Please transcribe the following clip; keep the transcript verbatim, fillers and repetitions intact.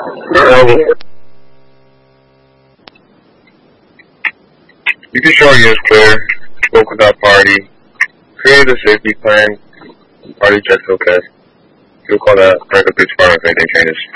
You can show your clear, spoke without party, create a safety plan, party checks okay. You'll call that break up each part if anything changes.